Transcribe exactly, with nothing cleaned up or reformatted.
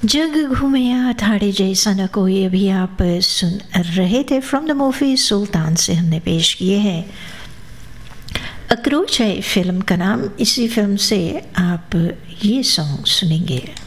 जग घूमिया ठाड़े जैसा न कोई, अभी आप सुन रहे थे फ्रॉम द मूवी सुल्तान से हमने पेश किए हैं अक्रोच है फिल्म का नाम। इसी फिल्म से आप ये सॉन्ग सुनेंगे।